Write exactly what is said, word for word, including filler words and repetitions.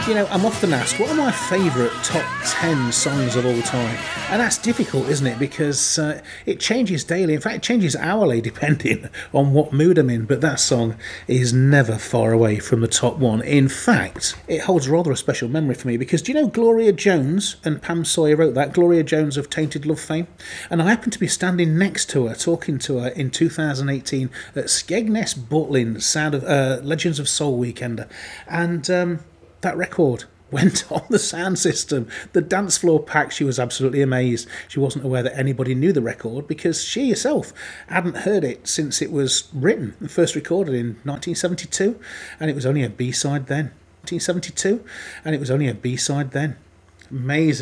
You know, I'm often asked, what are my favourite top ten songs of all time? And that's difficult, isn't it? Because uh, it changes daily. In fact, it changes hourly depending on what mood I'm in. But that song is never far away from the top one. In fact, it holds rather a special memory for me because do you know Gloria Jones and Pam Sawyer wrote that? Gloria Jones of Tainted Love fame. And I happened to be standing next to her, talking to her in two thousand eighteen at Skegness Butlin, Sound of uh, Legends of Soul Weekender. And um, that record went on the sound system. The dance floor packed. She was absolutely amazed. She wasn't aware that anybody knew the record because she herself hadn't heard it since it was written and first recorded in nineteen seventy-two, and it was only a B-side then. nineteen seventy-two, and it was only a B-side then. Amazing.